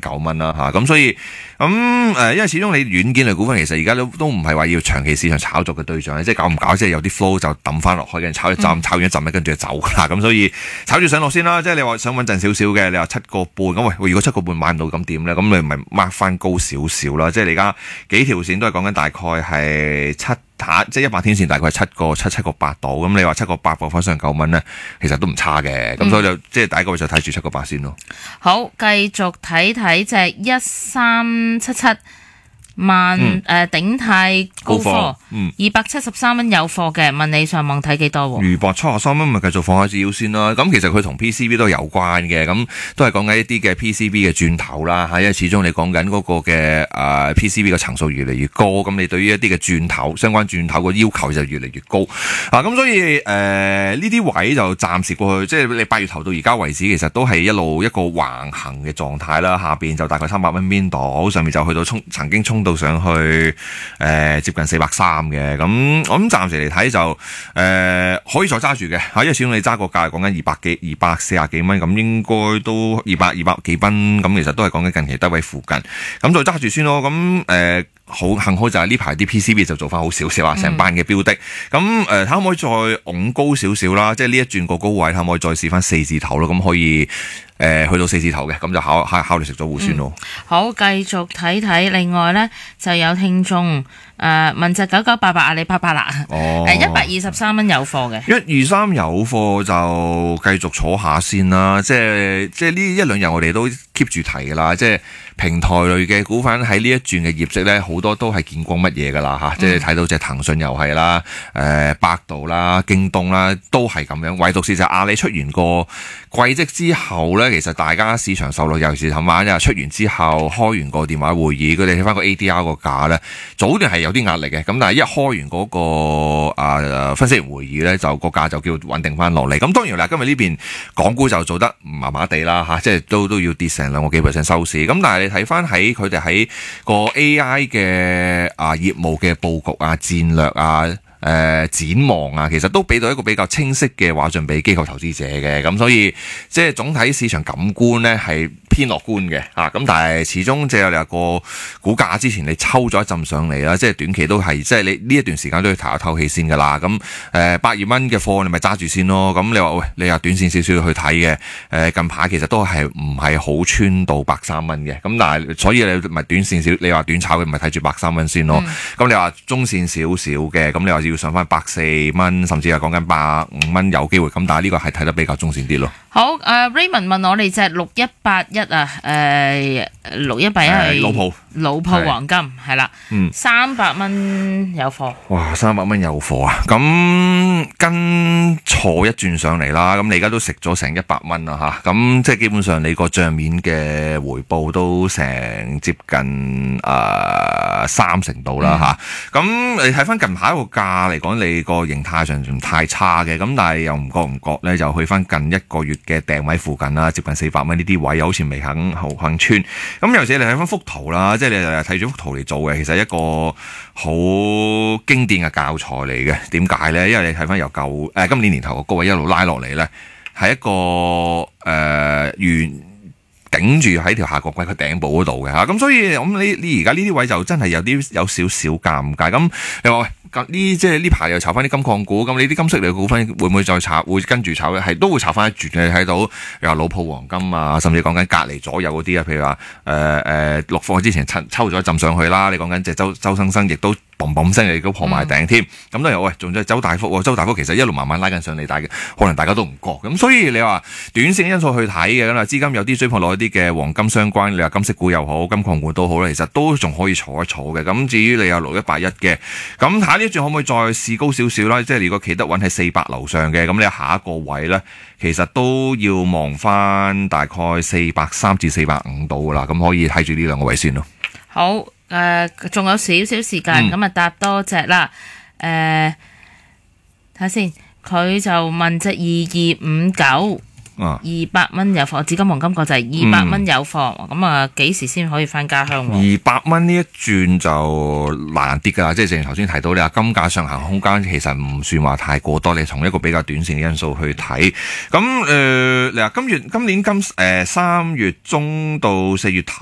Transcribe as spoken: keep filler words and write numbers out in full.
九蚊啦嚇。咁所以咁誒、呃，因為始終你軟件類股份其實而家都都唔係話要長期市場炒作嘅對象，即係搞唔搞即係有啲 flow 就抌翻落去嘅，炒一浸、嗯、炒完一浸咧，跟住就走啦。咁所以炒住上落先啦。即係你話想穩陣少少嘅，你話七個半咁喂，如果七個半買唔到咁點咧？咁你咪 mark 翻高少少啦。即係你而家幾條線都係講緊大概係七下，即係一百天線大概係七個七七個八度。咁你話七個八放翻上九蚊咧，其實都唔差嘅。咁、嗯、所以就即係第一個位就睇住七個八先咯。 好，繼續睇睇隻一三七七。萬誒、嗯呃、鼎泰高科二百七十三蚊有貨嘅，問你上網睇幾多？ 二百七十三蚊咪繼續放下資料先啦。咁其實佢同 P C B 都有關嘅，咁都係講緊一啲嘅 P C B 嘅轉頭啦嚇。因為始終你講緊嗰個嘅誒、呃、P C B 嘅層數越嚟越高，咁你對於一啲嘅轉頭相關轉頭個要求就越嚟越高啊。咁所以誒呢啲位就暫時過去，即係你八月頭到而家為止，其實都係一路一個橫行嘅狀態啦。下邊就大概三百蚊邊度，上面就去到衝曾經衝到上去誒、呃、接近四百三嘅，咁我諗暫時嚟睇就誒、呃、可以再揸住嘅嚇，因為始終你揸個價講緊二百幾二百四十幾蚊，咁應該都二百二百幾蚊，咁其實都係講緊近期低位附近，咁再揸住先咯。咁誒、呃、好幸好就係呢排啲 P C B 就做翻好少少啊，成班嘅標的，咁誒睇可唔可以再拱高少少啦？即係呢一轉個高位，睇可唔可以再試翻四字頭咯？咁可以。誒、呃，去到四字頭嘅，咁就考考考慮食咗糊先咯。 好，繼續睇睇，另外咧就有聽眾誒、呃、問隻九九八八阿里巴巴啦，誒一百二十三蚊有貨嘅， 一二三有貨就繼續坐下先啦。即係即係呢一兩日我哋都 keep 住提噶啦，即係平台類嘅股份喺呢一轉嘅業績咧，好多都係見光乜嘢噶啦吓，嗯、即係睇到隻騰訊又係啦，誒、呃、百度啦、京東啦，都係咁樣。唯獨是就阿里出完個季績之後咧。其實大家市場受落，尤其是琴晚又出完之後，開完個電話會議，佢哋睇翻個 A D R 個價咧，早段係有啲壓力嘅。咁但係一開完嗰、那個啊分析員會議咧，就個價就叫穩定翻落嚟。咁當然啦，今日呢邊港股就做得麻麻地啦嚇，即係都都要跌成兩個幾 percent 收市。咁但係你睇翻喺佢哋喺個 A I 嘅啊業務嘅佈局啊、戰略啊。誒、呃、展望啊，其實都俾到一個比較清晰嘅畫像俾機構投資者嘅，咁所以即係總體市場感官咧係偏樂觀嘅嚇，咁、啊、但係始終即係你話個股價之前你抽咗一陣上嚟啦，即係短期都係即係你呢一段時間都要唞下唞氣先㗎啦。咁誒百二蚊嘅貨你咪揸住先咯。咁你話喂，你話短線少少去睇嘅誒近排其實都係唔係好穿到百三蚊嘅，咁但係所以你咪短線少，你話短炒嘅咪睇住百三蚊先咯。咁、嗯、你話中線少少嘅，咁你話要上翻百四蚊，甚至係講緊百五蚊有機會，咁但係呢個係睇得比較中線啲咯。 好，誒、uh, Raymond 問我哋隻六一八一啊，誒六一八一係老鋪老鋪黃金係啦，嗯，三百蚊有貨。哇， 三百蚊有貨啊！咁跟錯一轉上嚟啦，咁你而家都食咗成一百蚊啦嚇，咁即係基本上你個帳面嘅回報都成接近誒、呃、三成度啦嚇。咁、嗯、你睇翻近排個價嚟講，你個形態上唔太差嘅，咁但係又唔覺唔覺咧，就去翻近一個月嘅頂位附近啦，接近四百蚊呢啲位，又好似未肯好肯穿。咁尤其你睇翻幅圖啦，即係你睇住幅圖嚟做嘅，其實一個好經典嘅教材嚟嘅。點解咧？因為你睇翻由舊誒、呃、今年年頭個高位一路拉落嚟咧，係一個誒圓頂住喺條下角位佢頂部嗰度嘅嚇。咁所以咁你你而家呢啲位就真係有啲有少少尷尬。咁你話喂？呢即係呢排又炒翻啲金礦股，咁你啲金色類股份會唔會再炒？會跟住炒嘅，係都會炒翻一轉嘅。你睇到又話老鋪黃金啊，甚至講緊隔離左右嗰啲啊，譬如話誒誒落貨之前抽抽咗一陣上去啦。你講緊隻周周生生亦都嘣嘣聲，亦都破埋頂添。咁、嗯、當然喂，仲有周大福喎，周大福其實一路慢慢拉緊上嚟，但係可能大家都唔覺。咁所以你話短線因素去睇嘅咁啊，資金有啲追捧落一啲嘅黃金相關，你話金色股又好，金礦股都好咧，其實都仲可以坐一坐嘅。咁至於你有六一八一嘅，咁睇呢一轉可唔可以再試高少少啦？即係如果企得穩喺四百樓上嘅，咁你下一個位咧，其實都要望翻大概四百三至四百五度噶啦。咁可以睇住呢兩個位先咯。 好，誒、呃，仲有少少時間，咁啊、嗯、答多隻啦。誒、呃，睇下先，佢就問隻二二五九。二百蚊有貨，紫金黃金個就係二百蚊有貨，咁啊幾時先可以翻家鄉？ 二百蚊呢一轉就難啲噶啦，即係正如頭先提到你話金價上行空間其實唔算話太過多，你從一個比較短線嘅因素去睇。咁誒，你話今月今年今誒三月中到四月頭